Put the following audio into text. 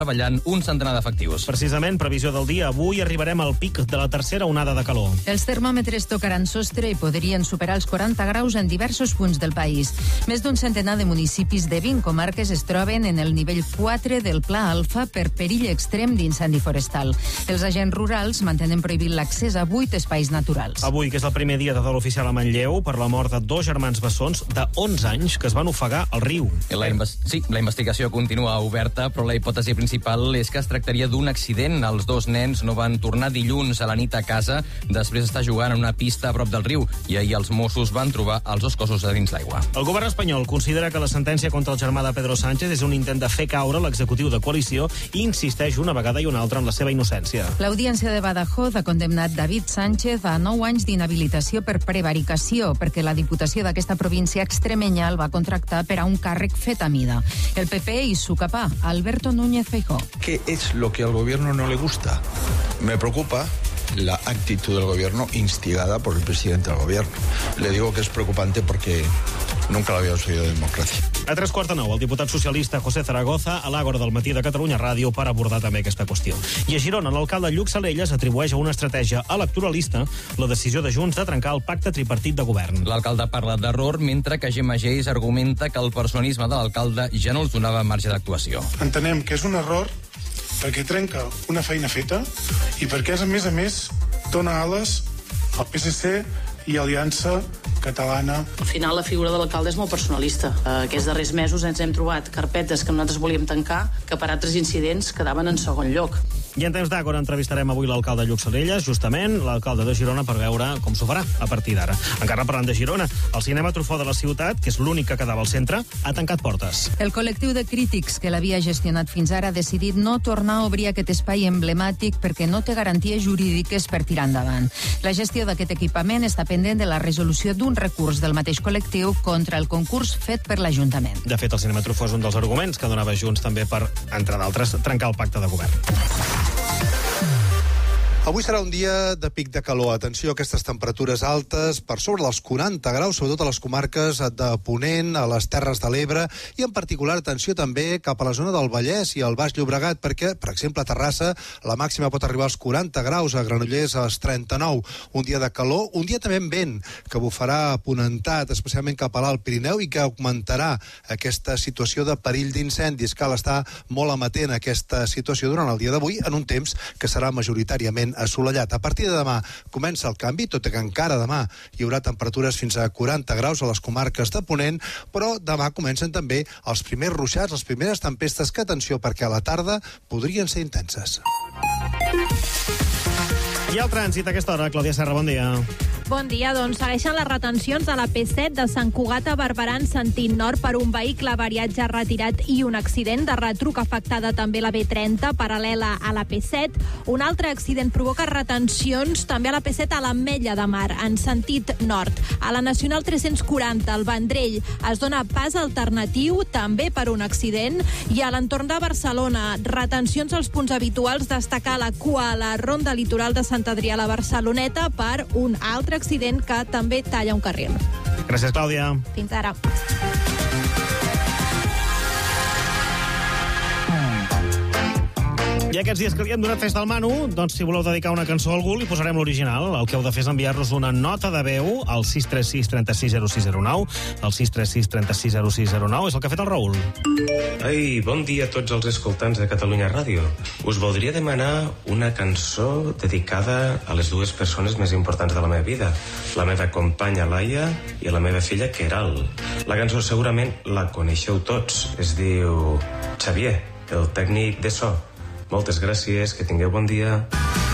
treballant un centenar d'efectius. Precisament, previsió del dia. Avui arribarem al pic de la tercera onada de calor. Els termòmetres tocaran sostre i podrien superar els 40 graus en diversos punts del país. Més d'un centenar de municipis de 20 comarques es troben en el nivell 4 del Pla Alfa per perill extrem d'incendi forestal. Els agents rurals mantenen prohibit l'accés a 8 espais naturals. Avui, que és el primer dia de dol oficial a Manlleu, per la mort de 2 germans bessons de 11 anys que es van ofegar al riu. La investigació continua oberta, però la hipòtesi principal és que es tractaria d'un accident. Els 2 nens no van tornar dilluns a la nit a casa després d'estar jugant en una pista a prop del riu i ahir els Mossos van trobar els 2 cossos a dins l'aigua. El govern espanyol considera que la sentència contra el germà de Pedro Sánchez és un intent de fer caure l'executiu de coalició i insisteix una vegada i una altra en la seva innocència. L'Audiència de Badajoz ha condemnat David Sánchez a 9 anys d'inhabilitació per prevaricació perquè la Diputació d'aquesta província extremenya el va contractar per a un càrrec fet a mida. El PP y su capá, Alberto Núñez Feijóo. ¿Qué es lo que al gobierno no le gusta? Me preocupa la actitud del gobierno instigada por el presidente del gobierno. Le digo que es preocupante porque nunca lo había oído de democracia. A 8:45, el diputat socialista José Zaragoza a l'Àgora del matí de Catalunya Ràdio per abordar també aquesta qüestió. I a Girona, l'alcalde Lluc Salellas atribueix a una estratègia electoralista la decisió de Junts de trencar el pacte tripartit de govern. L'alcalde parla d'error, mentre que Gemma Geis argumenta que el personalisme de l'alcalde ja no els donava marge d'actuació. Entenem que és un error perquè trenca una feina feta i perquè, a més, dona ales al PSC i Aliança Catalana. Al final la figura de l'alcalde és molt personalista. Aquests darrers mesos ens hem trobat carpetes que nosaltres volíem tancar que per altres incidents quedaven en segon lloc. I en temps d'Àgora entrevistarem avui l'alcalde Lluc Salellas, justament l'alcalde de Girona, per veure com s'ho farà a partir d'ara. Encara parlant de Girona, el cinema Truffaut de la ciutat, que és l'únic que quedava al centre, ha tancat portes. El col·lectiu de crítics que l'havia gestionat fins ara ha decidit no tornar a obrir aquest espai emblemàtic perquè no té garanties jurídiques per tirar endavant. La gestió d'aquest equipament està pendent de la resolució d'un recurs del mateix col·lectiu contra el concurs fet per l'Ajuntament. De fet, el cinema Truffaut és un dels arguments que donava Junts també per, entre d'altres, trencar el pacte de govern. Avui serà un dia de pic de calor. Atenció a aquestes temperatures altes, per sobre dels 40 graus, sobretot a les comarques de Ponent, a les Terres de l'Ebre, i en particular atenció també cap a la zona del Vallès i al Baix Llobregat, perquè, per exemple, a Terrassa la màxima pot arribar als 40 graus, a Granollers als 39. Un dia de calor, un dia també amb vent, que bufarà ponentat, especialment cap a l'Alt Pirineu, i que augmentarà aquesta situació de perill d'incendis. Cal estar molt amatent a aquesta situació durant el dia d'avui, en un temps que serà majoritàriament assolellat. A partir de demà comença el canvi, tot i que encara demà hi haurà temperatures fins a 40 graus a les comarques de Ponent, però demà comencen també els primers ruixats, les primeres tempestes que, atenció, perquè a la tarda podrien ser intenses. I el trànsit a aquesta hora, Clàudia Serra, bon dia. Bon dia, doncs segueixen les retencions a la P7 de Sant Cugat a Barberà en sentit nord per un vehicle avariat ja retirat i un accident de retruc afectada també la B30 paral·lela a la P7. Un altre accident provoca retencions també a la P7 a l'Ametlla de Mar en sentit nord. A la Nacional 340 al Vendrell es dona pas alternatiu també per un accident i a l'entorn de Barcelona retencions als punts habituals, destacar la cua a la ronda litoral de Sant Adrià a la Barceloneta per un altre accident que també talla un carril. Gràcies, Clàudia. Fins ara. I aquests dies que li hem donat festa al Manu, doncs si voleu dedicar una cançó a algú, li posarem l'original. El que heu de fer és enviar-nos una nota de veu al 636 36 0609, al 636 36 0609, és el que ha fet el Raül. Ei, bon dia a tots els escoltants de Catalunya Ràdio. Us voldria demanar una cançó dedicada a les 2 persones més importants de la meva vida, la meva companya Laia i la meva filla Queralt. La cançó segurament la coneixeu tots, es diu Xavier, el tècnic de so. Moltes gràcies, que tingueu bon dia.